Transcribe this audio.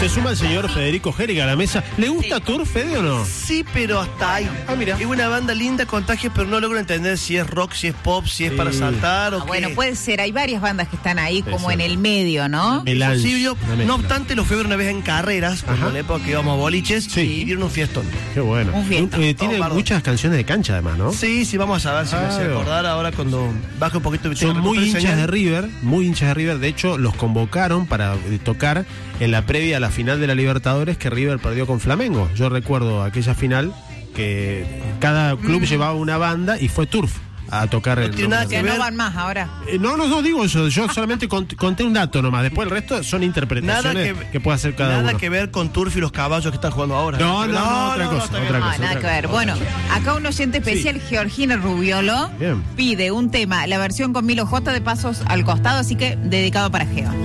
Se suma el señor Federico Gériga a la mesa. ¿Le gusta Turf, Fede, o no? Sí, pero hasta ahí. Mira. Es una banda linda, Contagios, pero no logro entender si es rock, si es pop, si es para saltar o qué. Bueno, puede ser. Hay varias bandas que están ahí como en el medio, ¿no? No obstante, lo fui a ver una vez en carreras, como en la época que íbamos a boliches, y dieron un fiestón. Qué bueno. Un fiestón. Tiene muchas canciones de cancha, además, ¿no? Sí, vamos a ver si me hace acordar ahora cuando baje un poquito. Son muy hinchas de River, De hecho, los convocaron para tocar en la previa a la final de la Libertadores que River perdió con Flamengo. Yo recuerdo aquella final que cada club llevaba una banda y fue Turf a tocar. No van más ahora. No digo eso. Yo solamente conté un dato nomás. Después el resto son interpretaciones que puede hacer cada uno. Nada que ver con Turf y los caballos que están jugando ahora. No, otra cosa. Nada que ver. Bueno, acá un oyente especial, Georgina Rubiolo, pide un tema, la versión con Milo J de Pasos al Costado, así que dedicado para Geo.